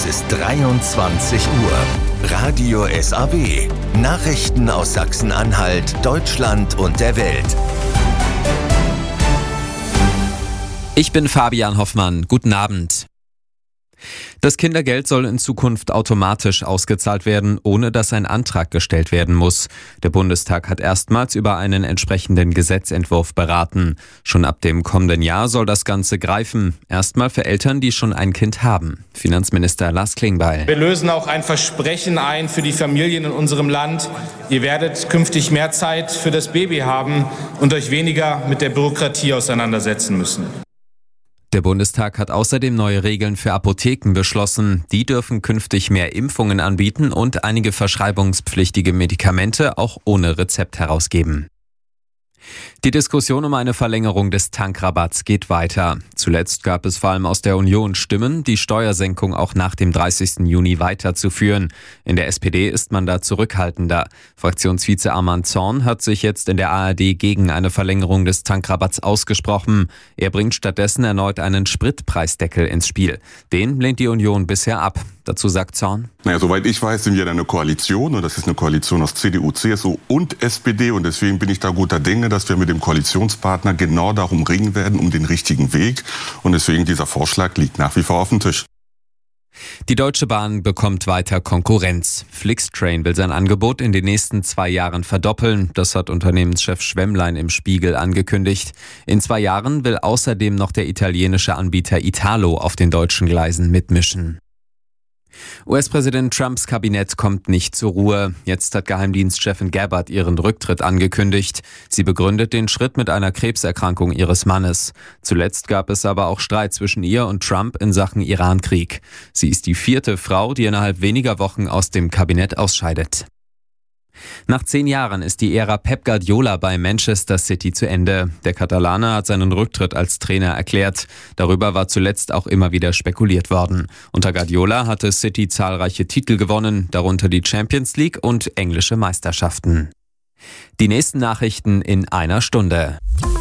ist 23 Uhr. Radio SAW. Nachrichten aus Sachsen-Anhalt, Deutschland und der Welt. Ich bin Fabian Hoffmann. Guten Abend. Das Kindergeld soll in Zukunft automatisch ausgezahlt werden, ohne dass ein Antrag gestellt werden muss. Der Bundestag hat erstmals über einen entsprechenden Gesetzentwurf beraten. Schon ab dem kommenden Jahr soll das Ganze greifen. Erstmal für Eltern, die schon ein Kind haben. Finanzminister Lars Klingbeil. Wir lösen auch ein Versprechen ein für die Familien in unserem Land. Ihr werdet künftig mehr Zeit für das Baby haben und euch weniger mit der Bürokratie auseinandersetzen müssen. Der Bundestag hat außerdem neue Regeln für Apotheken beschlossen. Die dürfen künftig mehr Impfungen anbieten und einige verschreibungspflichtige Medikamente auch ohne Rezept herausgeben. Die Diskussion um eine Verlängerung des Tankrabatts geht weiter. Zuletzt gab es vor allem aus der Union Stimmen, die Steuersenkung auch nach dem 30. Juni weiterzuführen. In der SPD ist man da zurückhaltender. Fraktionsvize Armand Zorn hat sich jetzt in der ARD gegen eine Verlängerung des Tankrabatts ausgesprochen. Er bringt stattdessen erneut einen Spritpreisdeckel ins Spiel. Den lehnt die Union bisher ab. Dazu sagt Zorn: Soweit ich weiß, sind wir da eine Koalition und das ist eine Koalition aus CDU, CSU und SPD und deswegen bin ich da guter Dinge, dass wir mit dem Koalitionspartner genau darum ringen werden, um den richtigen Weg und deswegen dieser Vorschlag liegt nach wie vor auf dem Tisch. Die Deutsche Bahn bekommt weiter Konkurrenz. Flixtrain will sein Angebot in den nächsten 2 Jahren verdoppeln. Das hat Unternehmenschef Schwemmlein im Spiegel angekündigt. In 2 Jahren will außerdem noch der italienische Anbieter Italo auf den deutschen Gleisen mitmischen. US-Präsident Trumps Kabinett kommt nicht zur Ruhe. Jetzt hat Geheimdienstchefin Gabbard ihren Rücktritt angekündigt. Sie begründet den Schritt mit einer Krebserkrankung ihres Mannes. Zuletzt gab es aber auch Streit zwischen ihr und Trump in Sachen Irankrieg. Sie ist die 4. Frau, die innerhalb weniger Wochen aus dem Kabinett ausscheidet. Nach 10 Jahren ist die Ära Pep Guardiola bei Manchester City zu Ende. Der Katalane hat seinen Rücktritt als Trainer erklärt. Darüber war zuletzt auch immer wieder spekuliert worden. Unter Guardiola hatte City zahlreiche Titel gewonnen, darunter die Champions League und englische Meisterschaften. Die nächsten Nachrichten in einer Stunde.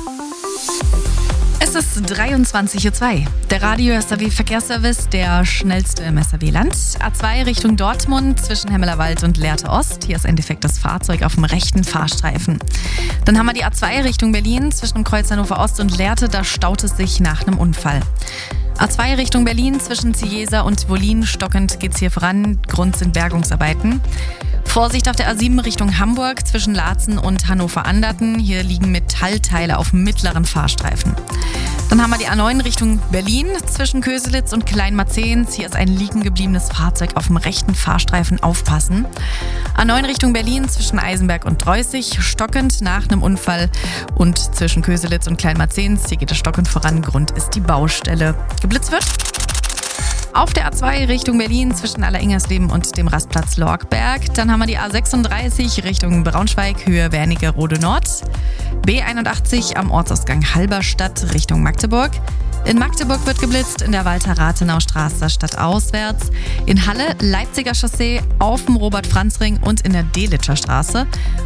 Es ist 23:02 Uhr. Der Radio SAW Verkehrsservice, der schnellste im SAW-Land. A2 Richtung Dortmund zwischen Hemmelerwald und Lehrte Ost. Hier ist ein defektes Fahrzeug auf dem rechten Fahrstreifen. Dann haben wir die A2 Richtung Berlin zwischen dem Kreuz Hannover Ost und Lehrte. Da staut es sich nach einem Unfall. A2 Richtung Berlin zwischen Ziesa und Wollin. Stockend geht's hier voran. Grund sind Bergungsarbeiten. Vorsicht auf der A7 Richtung Hamburg zwischen Laatzen und Hannover-Anderten. Hier liegen Metallteile auf mittleren Fahrstreifen. Dann haben wir die A9 Richtung Berlin zwischen Köselitz und Kleinmarzehns. Hier ist ein liegen gebliebenes Fahrzeug auf dem rechten Fahrstreifen. Aufpassen. A9 Richtung Berlin zwischen Eisenberg und Dreußig. Stockend nach einem Unfall. Und zwischen Köselitz und Kleinmarzehns. Hier geht es stockend voran. Grund ist die Baustelle. Geblitzt wird auf der A2 Richtung Berlin zwischen Alleringhersleben und dem Rastplatz Lorkberg. Dann haben wir die A36 Richtung Braunschweig, Höhe Wernigerode Nord. B81 am Ortsausgang Halberstadt Richtung Magdeburg. In Magdeburg wird geblitzt, in der Walter-Rathenau-Straße stadtauswärts. In Halle Leipziger Chaussee auf dem Robert-Franz-Ring und in der Delitzscher Straße.